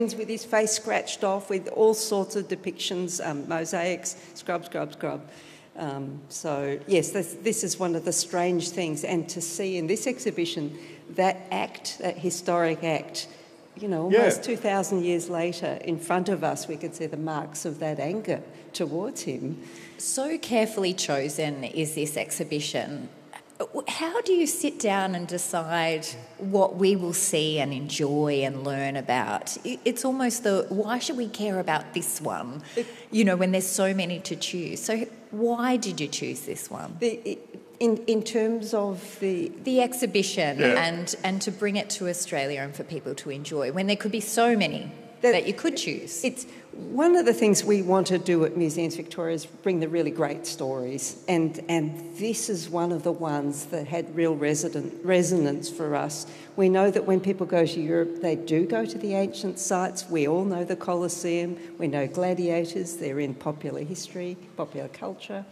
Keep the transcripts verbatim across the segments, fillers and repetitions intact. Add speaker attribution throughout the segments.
Speaker 1: with his face scratched off, with all sorts of depictions, um, mosaics, scrub, scrub, scrub. Um, so, yes, this, this is one of the strange things. And to see in this exhibition that act, that historic act, you know, almost yeah. two thousand years later, in front of us, we could see the marks of that anger towards him.
Speaker 2: So carefully chosen is this exhibition. How do you sit down and decide what we will see and enjoy and learn about? It's almost the, why should we care about this one, you know, when there's so many to choose? So why did you choose this one?
Speaker 1: The, in, in terms of the...
Speaker 2: The exhibition
Speaker 3: yeah.
Speaker 2: and, and to bring it to Australia and for people to enjoy, when there could be so many that, that you could choose.
Speaker 1: It's one of the things we want to do at Museums Victoria is bring the really great stories, and and this is one of the ones that had real resident, resonance for us. We know that when people go to Europe, they do go to the ancient sites. We all know the Colosseum. We know gladiators. They're in popular history, popular culture.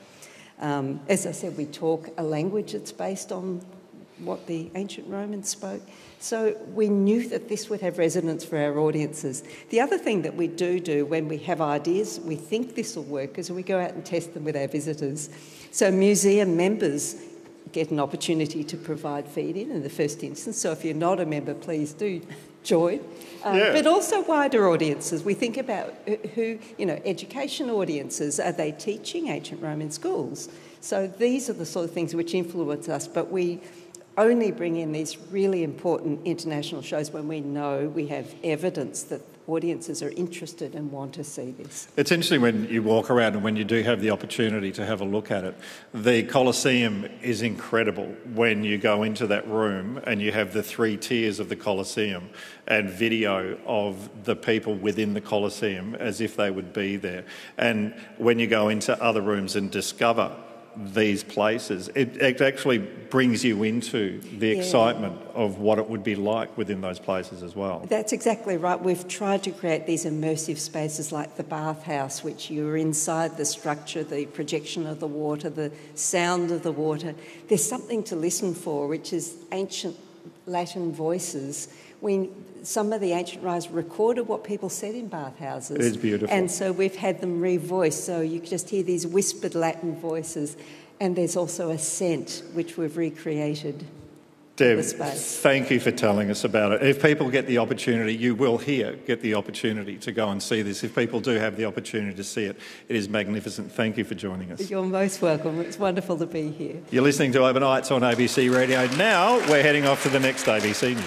Speaker 1: Um, as I said, we talk a language that's based on what the ancient Romans spoke. So we knew that this would have resonance for our audiences. The other thing that we do do when we have ideas, we think this will work, is we go out and test them with our visitors. So museum members get an opportunity to provide feed-in in the first instance. So if you're not a member, please do join. Um,
Speaker 3: yeah.
Speaker 1: But also wider audiences. We think about who, you know, education audiences. Are they teaching ancient Roman schools? So these are the sort of things which influence us, but we only bring in these really important international shows when we know we have evidence that audiences are interested and want to see this.
Speaker 3: It's interesting when you walk around and when you do have the opportunity to have a look at it. The Colosseum is incredible when you go into that room and you have the three tiers of the Colosseum and video of the people within the Colosseum as if they would be there. And when you go into other rooms and discover these places, it, it actually brings you into the yeah. excitement of what it would be like within those places as well.
Speaker 1: That's exactly right. We've tried to create these immersive spaces like the bathhouse, which you're inside the structure, the projection of the water, the sound of the water. There's something to listen for, which is ancient Latin voices. We, some of the ancient writers recorded what people said in bathhouses.
Speaker 3: It is beautiful.
Speaker 1: And so we've had them revoiced, so you can just hear these whispered Latin voices. And there's also a scent, which we've recreated.
Speaker 3: Deb, thank you for telling us about it. If people get the opportunity, you will here get the opportunity to go and see this. If people do have the opportunity to see it, it is magnificent. Thank you for joining us.
Speaker 1: You're most welcome. It's wonderful to be here.
Speaker 3: You're listening to Overnights on A B C Radio. Now we're heading off to the next A B C News.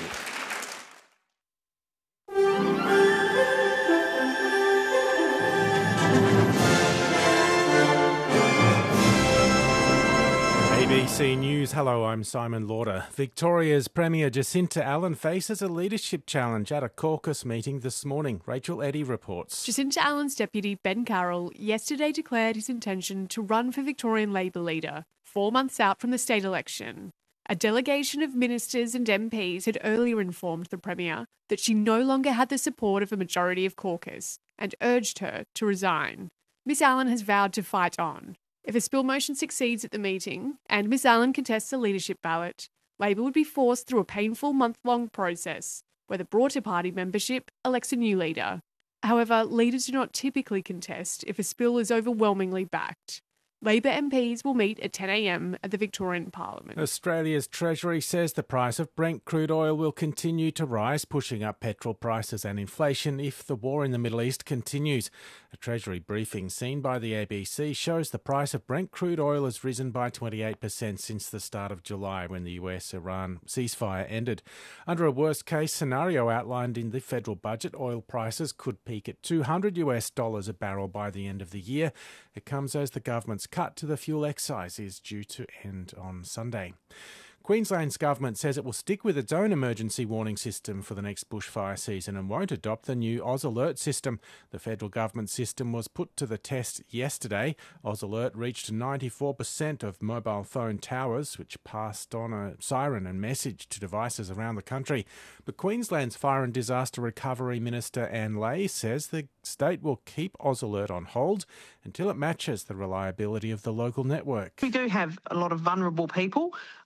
Speaker 4: A B C News. Hello, I'm Simon Lauder. Victoria's Premier Jacinta Allen faces a leadership challenge at a caucus meeting this morning. Rachel Eddy reports.
Speaker 5: Jacinta Allen's deputy, Ben Carroll, yesterday declared his intention to run for Victorian Labor leader, four months out from the state election. A delegation of ministers and M Ps had earlier informed the Premier that she no longer had the support of a majority of caucus and urged her to resign. Miss Allen has vowed to fight on. If a spill motion succeeds at the meeting and Miss Allen contests a leadership ballot, Labor would be forced through a painful month-long process where the broader party membership elects a new leader. However, leaders do not typically contest if a spill is overwhelmingly backed. Labor M Ps will meet at ten a m at the Victorian Parliament.
Speaker 4: Australia's Treasury says the price of Brent crude oil will continue to rise, pushing up petrol prices and inflation if the war in the Middle East continues. A Treasury briefing seen by the A B C shows the price of Brent crude oil has risen by twenty-eight percent since the start of July when the U S Iran ceasefire ended. Under a worst-case scenario outlined in the federal budget, oil prices could peak at two hundred US dollars a barrel by the end of the year. It comes as the government's cut to the fuel excise is due to end on Sunday. Queensland's government says it will stick with its own emergency warning system for the next bushfire season and won't adopt the new Oz Alert system. The federal government system was put to the test yesterday. Oz Alert reached ninety-four percent of mobile phone towers, which passed on a siren and message to devices around the country. But Queensland's Fire and Disaster Recovery Minister Anne Ley says the state will keep Oz Alert on hold until it matches the reliability of the local network.
Speaker 6: We do have a lot of vulnerable people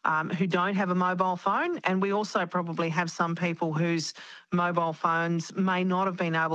Speaker 6: um, who don't have a mobile phone, and we also probably have some people whose mobile phones may not have been able